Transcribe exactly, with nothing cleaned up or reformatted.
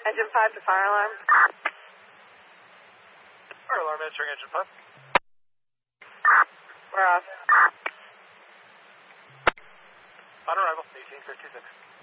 Engine five to fire alarm. Fire alarm answering engine five. We're off. On arrival, eighteen fifty-six.